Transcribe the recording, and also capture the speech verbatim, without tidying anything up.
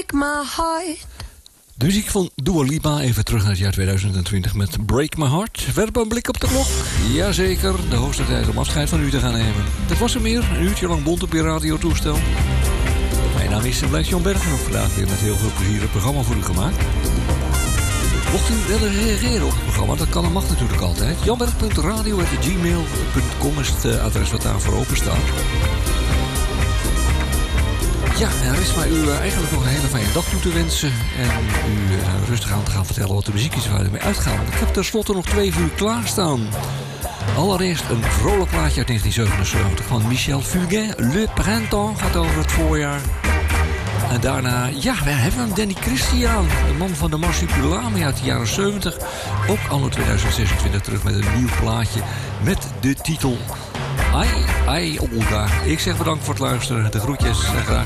break my heart. De muziek van Dua Lipa, even terug naar het jaar tweeduizend twintig met Break My Heart. Werp een blik op de klok. Jazeker, de hoogste tijd om afscheid van u te gaan nemen. Dat was er meer, een uurtje lang bont op je radiotoestel. Mijn naam is Blijf Jan Berg en ook vandaag weer met heel veel plezier het programma voor u gemaakt. Mocht u willen reageren op het programma, dat kan en mag natuurlijk altijd. janberg punt radio apenstaartje gmail punt com is het adres wat daarvoor open staat. Ja, en er is maar u eigenlijk nog een hele fijne dag toe te wensen. En u uh, rustig aan te gaan vertellen wat de muziek is waar we mee uitgaan. Ik heb tenslotte nog twee voor u klaarstaan. Allereerst een vrolijk plaatje uit negentien zevenenzeventig van Michel Fugain. Le Printemps gaat over het voorjaar. En daarna, ja, we hebben hem, Danny Christian. De man van de Marsupilami uit de jaren zeventig. Ook anno tweeduizend zesentwintig terug met een nieuw plaatje. Met de titel... Ai, ai, Olga. Ik zeg bedankt voor het luisteren. De groetjes en graag